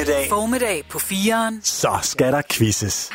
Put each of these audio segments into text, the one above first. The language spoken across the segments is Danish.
Formiddag på 4'eren. Så skal der quizzes.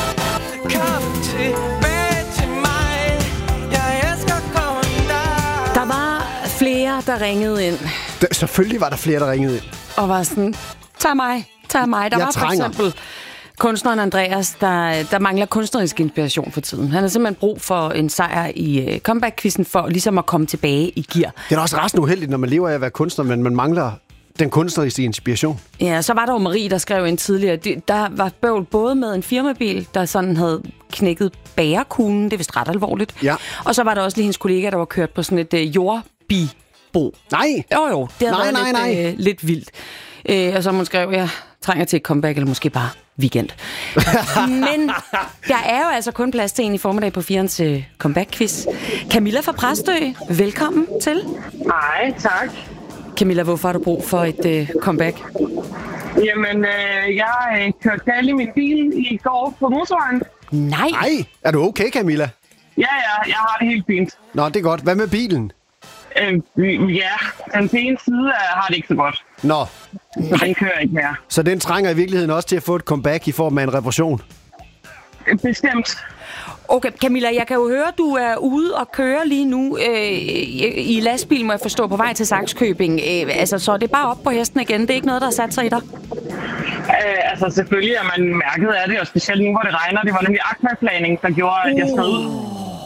Der var flere, der ringede ind. Selvfølgelig var der flere, der ringede ind. Og var sådan, tag mig. Der var for eksempel kunstneren Andreas, der mangler kunstnerisk inspiration for tiden. Han har simpelthen brug for en sejr i comeback-quizzen for ligesom at komme tilbage i gear. Det er også resten uheldigt, når man lever af at være kunstner, men man mangler den kunstneriske inspiration. Ja, så var der jo Marie, der skrev ind tidligere. Der var bøvl både med en firmabil, der sådan havde knækket bærekuglen. Det er vist ret alvorligt. Ja. Og så var der også lige hendes kollega, der var kørt på sådan et jordbibo. Nej! Jo, det havde været lidt vildt. Og så hun skrev, jeg trænger til et comeback, eller måske bare weekend. Men der er jo altså kun plads til en i formiddag på 4'erens comeback-quiz. Camilla fra Præstø, velkommen til. Hej, tak. Camilla, hvorfor har du brug for et comeback? Jamen, jeg kørte galt i min bil i går på motorvejen. Nej! Er du okay, Camilla? Ja, jeg har det helt fint. Nå, det er godt. Hvad med bilen? Ja, den ene side har det ikke så godt. Nå. Den kører ikke mere. Så den trænger i virkeligheden også til at få et comeback i form af en reparation? Bestemt. Okay, Camilla, jeg kan jo høre, at du er ude og køre lige nu i lastbil, må jeg forstå, på vej til Sakskøbing. Så det er bare op på hesten igen. Det er ikke noget, der har sat sig i dig? Selvfølgelig er man mærket af det, og specielt nu, hvor det regner. Det var nemlig akvaplaning, der gjorde, at jeg sad ud.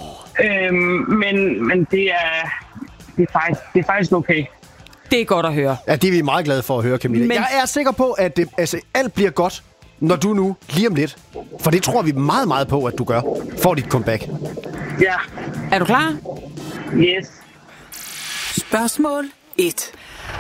Men det er faktisk okay. Det er godt at høre. Ja, det er vi meget glade for at høre, Camilla. Men jeg er sikker på, at alt bliver godt, når du nu lige om lidt, for det tror vi meget, meget på, at du gør, får dit comeback. Ja. Er du klar? Yes. Spørgsmål 1.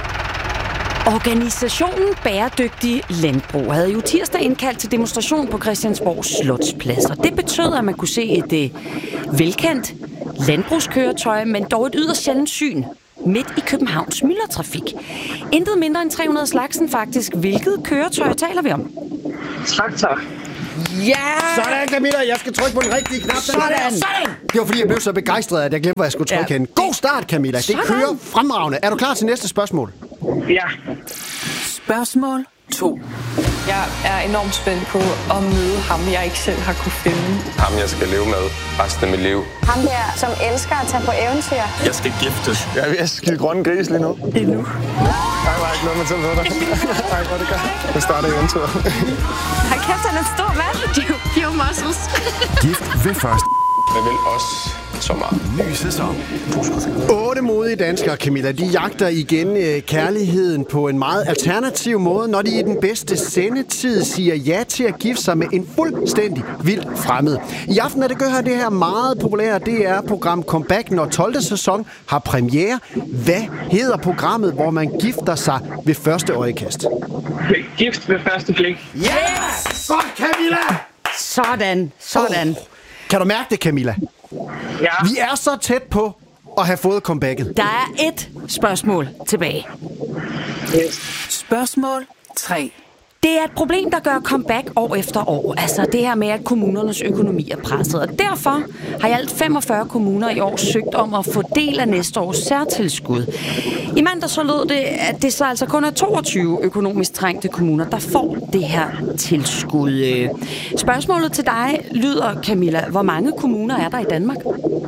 Organisationen Bæredygtig Landbrug havde jo tirsdag indkaldt til demonstration på Christiansborg Slotsplads, og det betød, at man kunne se et velkendt landbrugskøretøj, men dog et yderst sjældent syn midt i Københavns myldretrafik. Intet mindre end 300 slagsen faktisk. Hvilket køretøj taler vi om? Traktor. Ja! Sådan, Camilla. Jeg skal trykke på den rigtige knap. Sådan! Det var fordi, jeg blev så begejstret, at jeg glemte, hvad jeg skulle trykke hen. God start, Camilla. Det kører fremragende. Er du klar til næste spørgsmål? Ja. Spørgsmål 2. Jeg er enormt spændt på at møde ham, jeg ikke selv har kunne finde. Ham, jeg skal leve med resten af mit liv. Ham der, som elsker at tage på eventyr. Jeg skal giftes. Jeg er ved at skide grønne gris lige nu. Endnu. Der var ikke noget, man selv ved dig. Tak, hvor det gør. Jeg starter eventyret. Hold kæft, han er en stor mand. Pure muscles. Gift ved første. Jeg vil også så meget. Ny sæson. 8 modige danskere, Camilla, de jagter igen kærligheden på en meget alternativ måde, når de i den bedste sendetid siger ja til at gifte sig med en fuldstændig vild fremmed. I aften er det her meget populære DR-program Comeback, når 12. sæson har premiere. Hvad hedder programmet, hvor man gifter sig ved første øjekast? Gift ved første blik. Yes! Godt, Camilla! Sådan. Kan du mærke det, Camilla? Ja. Vi er så tæt på at have fået comebacket. Der er et spørgsmål tilbage. Yes. Spørgsmål 3. Det er et problem, der gør comeback år efter år. Altså det her med, at kommunernes økonomi er presset. Og derfor har i alt 45 kommuner i år søgt om at få del af næste års særtilskud. I mandag så lød det, at det så altså kun er 22 økonomisk trængte kommuner, der får det her tilskud. Spørgsmålet til dig lyder, Camilla, hvor mange kommuner er der i Danmark?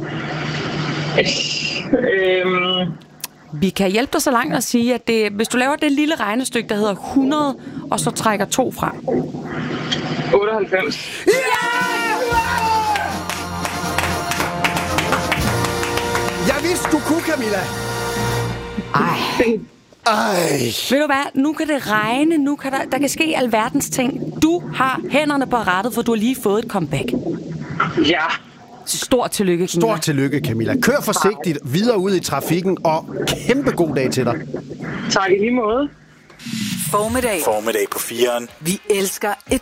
Vi kan hjælpe dig så langt at sige, at hvis du laver det lille regnestykke, der hedder 100, og så trækker 2 fra. 98. Ja! Jeg vidste, du kunne, Camilla. Ej. Ved du hvad? Nu kan det regne. Nu kan der kan ske alverdens ting. Du har hænderne på rattet, for du har lige fået et comeback. Ja. Stort tillykke, Camilla. Stort tillykke, Camilla. Kør forsigtigt videre ud i trafikken, og kæmpe god dag til dig. Tak i lige måde. Formiddag på 4'eren. Vi elsker et